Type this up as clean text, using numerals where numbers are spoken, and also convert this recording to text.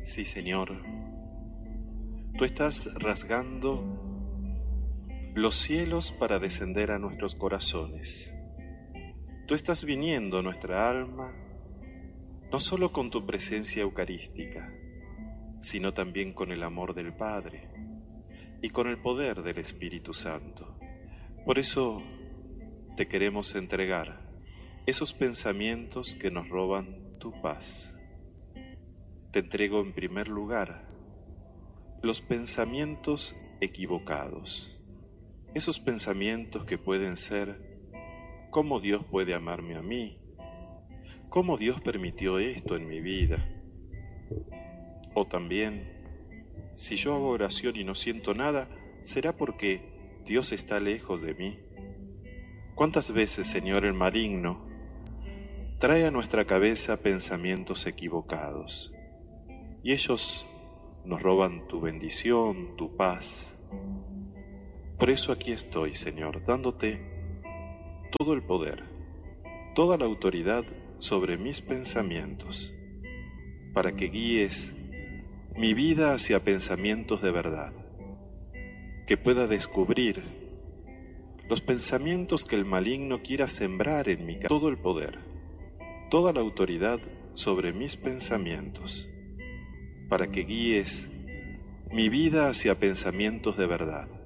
Sí, Señor, tú estás rasgando los cielos para descender a nuestros corazones. Tú estás viniendo a nuestra alma, no solo con tu presencia eucarística, sino también con el amor del Padre y con el poder del Espíritu Santo. Por eso te queremos entregar esos pensamientos que nos roban tu paz. Te entrego en primer lugar los pensamientos equivocados, esos pensamientos que pueden ser: ¿cómo Dios puede amarme a mí? ¿Cómo Dios permitió esto en mi vida? O también, si yo hago oración y no siento nada, ¿será porque Dios está lejos de mí? ¿Cuántas veces, Señor, el maligno trae a nuestra cabeza pensamientos equivocados? Y ellos nos roban tu bendición, tu paz. Por eso aquí estoy, Señor, dándote todo el poder, toda la autoridad sobre mis pensamientos, para que guíes mi vida hacia pensamientos de verdad, que pueda descubrir los pensamientos que el maligno quiera sembrar en mi cabeza. Todo el poder, toda la autoridad sobre mis pensamientos, para que guíes mi vida hacia pensamientos de verdad,